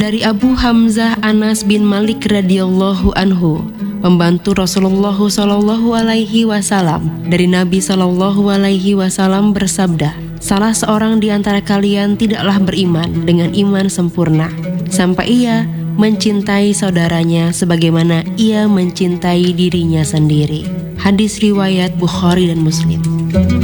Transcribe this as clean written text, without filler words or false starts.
Dari Abu Hamzah Anas bin Malik radhiyallahu anhu, pembantu Rasulullah Shallallahu alaihi wasallam, dari Nabi Shallallahu alaihi wasallam bersabda, salah seorang di antara kalian tidaklah beriman dengan iman sempurna sampai ia mencintai saudaranya sebagaimana ia mencintai dirinya sendiri. Hadis riwayat Bukhari dan Muslim.